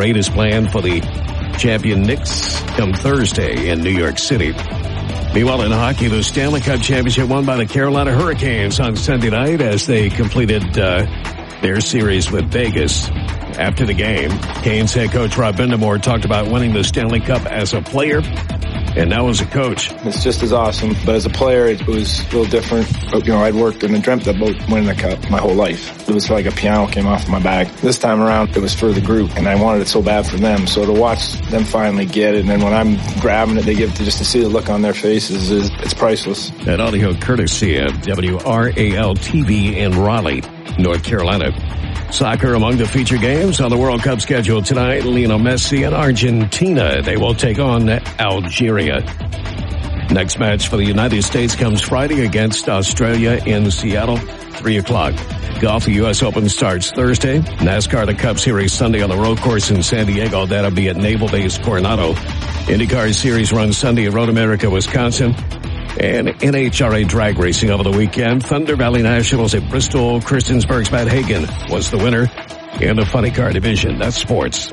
parade is planned for the champion Knicks come Thursday in New York City. Meanwhile, in hockey, the Stanley Cup Championship won by the Carolina Hurricanes on Sunday night as they completed their series with Vegas. After the game, Canes head coach Rob Bendamore talked about winning the Stanley Cup as a player and now as a coach. It's just as awesome, but as a player, it was a little different. But, I'd worked and dreamt about winning the Cup my whole life. It was like a piano came off my back. This time around, it was for the group, and I wanted it so bad for them. So to watch them finally get it, and then when I'm grabbing it, to see the look on their faces, it's priceless. That audio courtesy of WRAL-TV in Raleigh, North Carolina. Soccer among the feature games on the World Cup schedule tonight. Lionel Messi and Argentina. They will take on Algeria. Next match for the United States comes Friday against Australia in Seattle, 3 o'clock. Golf, the U.S. Open starts Thursday. NASCAR, the Cup Series Sunday on the road course in San Diego. That'll be at Naval Base Coronado. IndyCar Series runs Sunday at Road America, Wisconsin. And NHRA drag racing over the weekend. Thunder Valley Nationals at Bristol. Christiansburg's Matt Hagan was the winner in the funny car division. That's sports.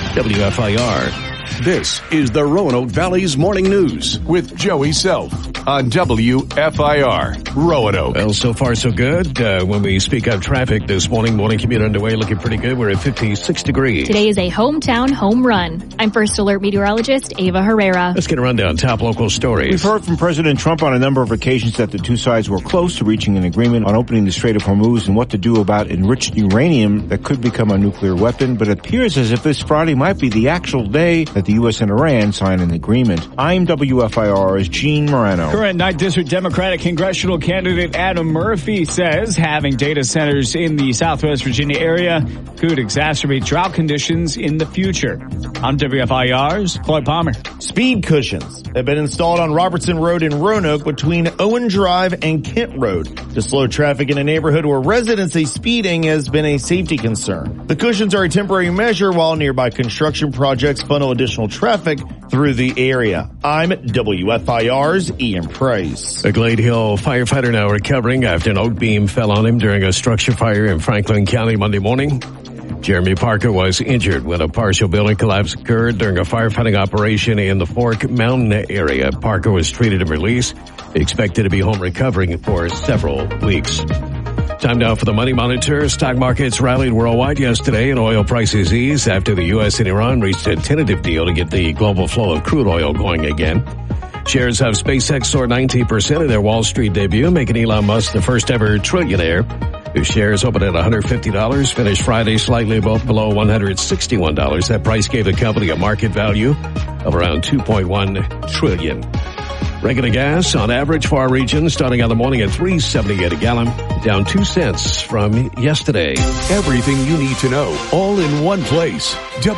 WFIR. This is the Roanoke Valley's Morning News with Joey Self on WFIR Roanoke. Well, so far so good. When we speak of traffic this morning commute underway, looking pretty good. We're at 56 degrees. Today is a hometown home run. I'm First Alert meteorologist Ava Herrera. Let's get a rundown. Top local stories. We've heard from President Trump on a number of occasions that the two sides were close to reaching an agreement on opening the Strait of Hormuz and what to do about enriched uranium that could become a nuclear weapon. But it appears as if this Friday might be the actual day that the U.S. and Iran sign an agreement. I'm WFIR's Gene Morano. Current 9th District Democratic congressional candidate Adam Murphy says having data centers in the Southwest Virginia area could exacerbate drought conditions in the future. I'm WFIR's Floyd Palmer. Speed cushions have been installed on Robertson Road in Roanoke between Owen Drive and Kent Road to slow traffic in a neighborhood where residents say speeding has been a safety concern. The cushions are a temporary measure while nearby construction projects funnel additional traffic through the area. I'm WFIR's Ian Price. A Glade Hill firefighter now recovering after an oak beam fell on him during a structure fire in Franklin County Monday morning. Jeremy Parker was injured when a partial building collapse occurred during a firefighting operation in the Fork Mountain area. Parker was treated and released, expected to be home recovering for several weeks. Time now for the Money Monitor. Stock markets rallied worldwide yesterday and oil prices eased after the U.S. and Iran reached a tentative deal to get the global flow of crude oil going again. Shares of SpaceX soared 19% in their Wall Street debut, making Elon Musk the first ever trillionaire. The shares opened at $150, finished Friday slightly below $161. That price gave the company a market value of around $2.1 trillion. Regular gas on average for our region starting on the morning at $3.78 a gallon, down 2 cents from yesterday. Everything you need to know, all in one place.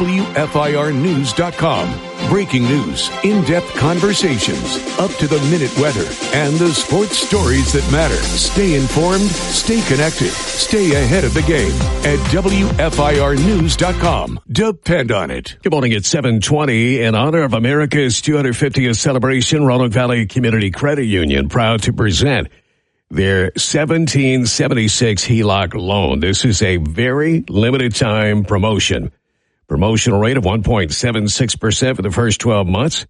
WFIRnews.com. Breaking news, in-depth conversations, up-to-the-minute weather, and the sports stories that matter. Stay informed, stay connected, stay ahead of the game at WFIRnews.com. Depend on it. Good morning at 7:20. In honor of America's 250th celebration, Roanoke Valley Community Credit Union proud to present their 1776 HELOC loan. This is a very limited time promotion. Promotional rate of 1.76% for the first 12 months,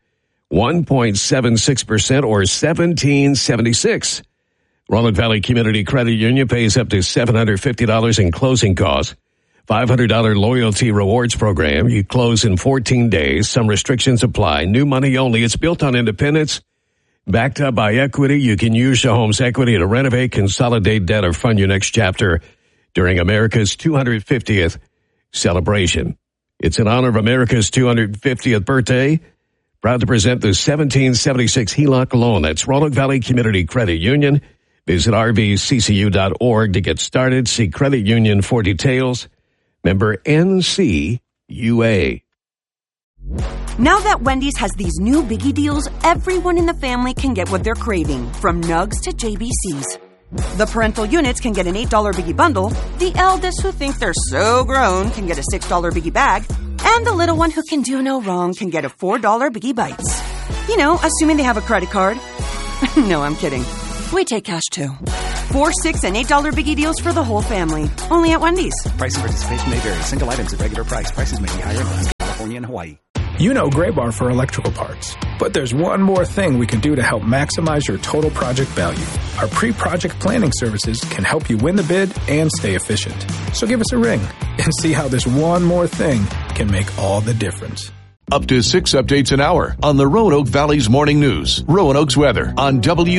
1.76% or $17.76. Roanoke Valley Community Credit Union pays up to $750 in closing costs. $500 loyalty rewards program. You close in 14 days. Some restrictions apply. New money only. It's built on independence. Backed up by equity. You can use your home's equity to renovate, consolidate debt, or fund your next chapter during America's 250th celebration. It's in honor of America's 250th birthday. Proud to present the 1776 HELOC loan. That's Roanoke Valley Community Credit Union. Visit rvccu.org to get started. See Credit Union for details. Member NCUA. Now that Wendy's has these new biggie deals, everyone in the family can get what they're craving, from nugs to JBCs. The parental units can get an $8 biggie bundle, the eldest who think they're so grown can get a $6 biggie bag, and the little one who can do no wrong can get a $4 biggie bites. You know, assuming they have a credit card. No, I'm kidding. We take cash too. 4, 6, and $8 biggie deals for the whole family. Only at Wendy's. Price and participation may vary. Single items at regular price. Prices may be higher. California, and Hawaii. You know Graybar for electrical parts, but there's one more thing we can do to help maximize your total project value. Our pre-project planning services can help you win the bid and stay efficient. So give us a ring and see how this one more thing can make all the difference. Up to 6 updates an hour on the Roanoke Valley's Morning News. Roanoke's weather on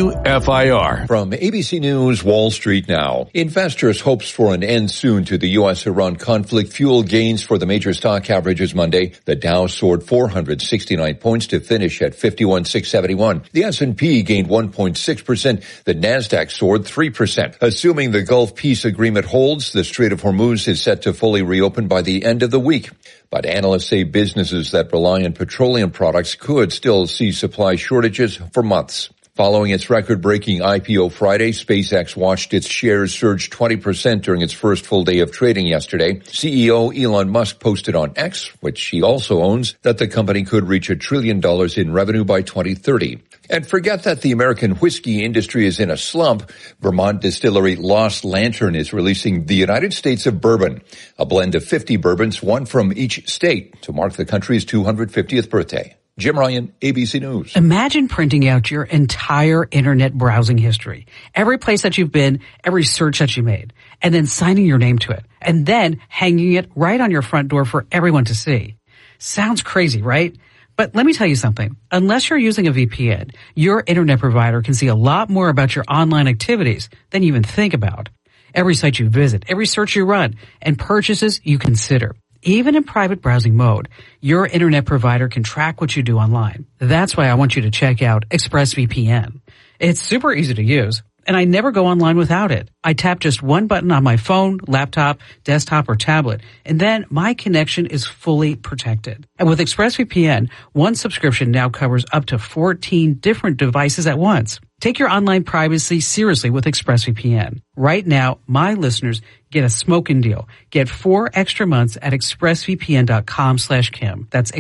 WFIR. From ABC News, Wall Street now. Investors' hopes for an end soon to the U.S.-Iran conflict fueled gains for the major stock averages Monday. The Dow soared 469 points to finish at 51,671. The S&P gained 1.6%. The Nasdaq soared 3%. Assuming the Gulf Peace Agreement holds, the Strait of Hormuz is set to fully reopen by the end of the week. But analysts say businesses that rely on petroleum products could still see supply shortages for months. Following its record-breaking IPO Friday, SpaceX watched its shares surge 20% during its first full day of trading yesterday. CEO Elon Musk posted on X, which he also owns, that the company could reach $1 trillion in revenue by 2030. And forget that the American whiskey industry is in a slump. Vermont distillery Lost Lantern is releasing the United States of Bourbon, a blend of 50 bourbons, one from each state, to mark the country's 250th birthday. Jim Ryan, ABC News. Imagine printing out your entire internet browsing history, every place that you've been, every search that you made, and then signing your name to it, and then hanging it right on your front door for everyone to see. Sounds crazy, right? But let me tell you something. Unless you're using a VPN, your internet provider can see a lot more about your online activities than you even think about. Every site you visit, every search you run, and purchases you consider. Even in private browsing mode, your internet provider can track what you do online. That's why I want you to check out ExpressVPN. It's super easy to use, and I never go online without it. I tap just one button on my phone, laptop, desktop, or tablet, and then my connection is fully protected. And with ExpressVPN, one subscription now covers up to 14 different devices at once. Take your online privacy seriously with ExpressVPN. Right now, my listeners get a smoking deal. Get 4 extra months at expressvpn.com/Kim. That's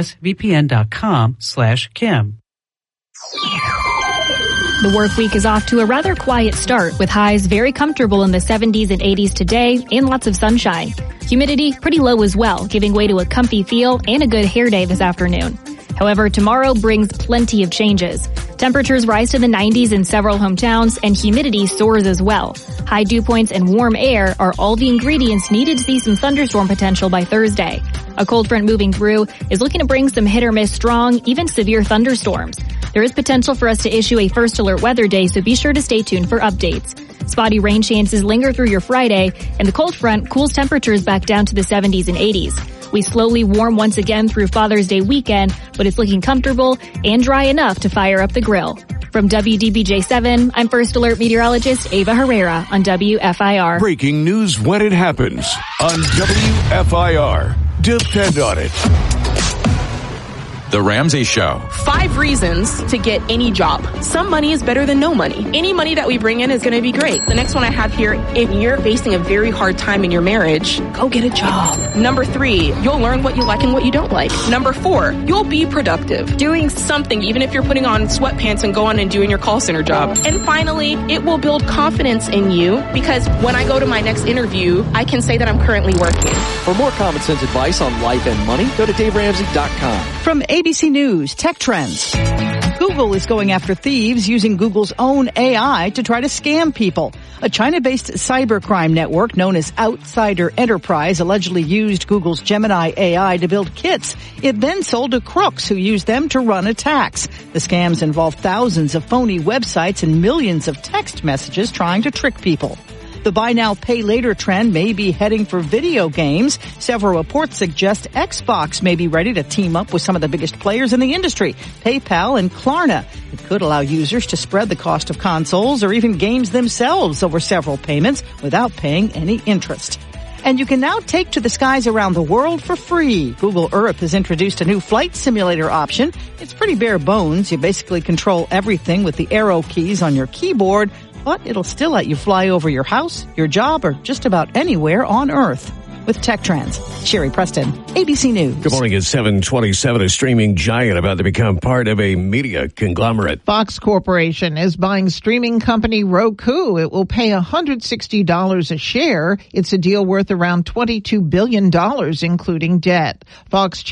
expressvpn.com/Kim. The work week is off to a rather quiet start, with highs very comfortable in the 70s and 80s today and lots of sunshine. Humidity pretty low as well, giving way to a comfy feel and a good hair day this afternoon. However, tomorrow brings plenty of changes. Temperatures rise to the 90s in several hometowns, and humidity soars as well. High dew points and warm air are all the ingredients needed to see some thunderstorm potential by Thursday. A cold front moving through is looking to bring some hit or miss strong, even severe thunderstorms. There is potential for us to issue a first alert weather day, so be sure to stay tuned for updates. Spotty rain chances linger through your Friday, and the cold front cools temperatures back down to the 70s and 80s. We slowly warm once again through Father's Day weekend, but it's looking comfortable and dry enough to fire up the grill. From WDBJ7, I'm First Alert Meteorologist Ava Herrera on WFIR. Breaking news when it happens on WFIR. Depend on it. The Ramsey Show. 5 reasons to get any job. Some money is better than no money. Any money that we bring in is going to be great. The next one I have here, if you're facing a very hard time in your marriage, go get a job. Number 3, you'll learn what you like and what you don't like. Number 4, you'll be productive. Doing something, even if you're putting on sweatpants and going and doing your call center job. And finally, it will build confidence in you, because when I go to my next interview, I can say that I'm currently working. For more common sense advice on life and money, go to DaveRamsey.com. From ABC News, Tech Trends. Google is going after thieves using Google's own AI to try to scam people. A China-based cybercrime network known as Outsider Enterprise allegedly used Google's Gemini AI to build kits it then sold to crooks who used them to run attacks. The scams involve thousands of phony websites and millions of text messages trying to trick people. The buy now, pay later trend may be heading for video games. Several reports suggest Xbox may be ready to team up with some of the biggest players in the industry, PayPal and Klarna. It could allow users to spread the cost of consoles or even games themselves over several payments without paying any interest. And you can now take to the skies around the world for free. Google Earth has introduced a new flight simulator option. It's pretty bare bones. You basically control everything with the arrow keys on your keyboard, but it'll still let you fly over your house, your job, or just about anywhere on Earth. With Tech Trends, Sherry Preston, ABC News. Good morning. It's 7:27. A streaming giant about to become part of a media conglomerate. Fox Corporation is buying streaming company Roku. It will pay $160 a share. It's a deal worth around $22 billion, including debt. Fox